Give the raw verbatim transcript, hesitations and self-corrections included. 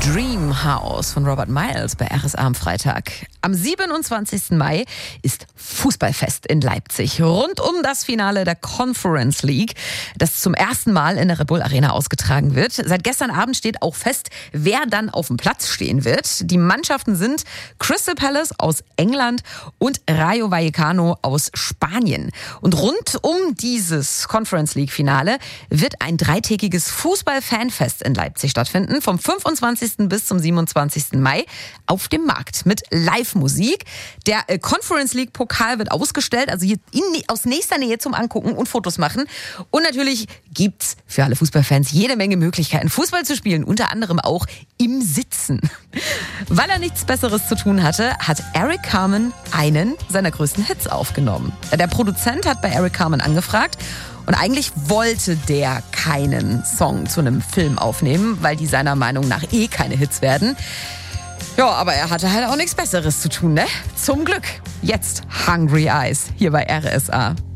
Dream House von Robert Miles bei R S A am Freitag. Am siebenundzwanzigsten Mai ist Fußballfest in Leipzig rund um das Finale der Conference League, das zum ersten Mal in der Red Bull Arena ausgetragen wird. Seit gestern Abend steht auch fest, wer dann auf dem Platz stehen wird. Die Mannschaften sind Crystal Palace aus England und Rayo Vallecano aus Spanien. Und rund um dieses Conference League Finale wird ein dreitägiges Fußball-Fanfest in Leipzig stattfinden, vom fünfundzwanzigsten bis zum siebenundzwanzigsten Mai auf dem Markt mit Live-Musik. Der Conference League Pokal wird ausgestellt, also hier in, aus nächster Nähe zum Angucken und Fotos machen. Und natürlich gibt's für alle Fußballfans jede Menge Möglichkeiten, Fußball zu spielen, unter anderem auch im Sitzen. Weil er nichts Besseres zu tun hatte, hat Eric Carmen einen seiner größten Hits aufgenommen. Der Produzent hat bei Eric Carmen angefragt und eigentlich wollte der keinen Song zu einem Film aufnehmen, weil die seiner Meinung nach eh keine Hits werden. Ja, aber er hatte halt auch nichts Besseres zu tun, ne? Zum Glück. Jetzt Hungry Eyes hier bei R S A.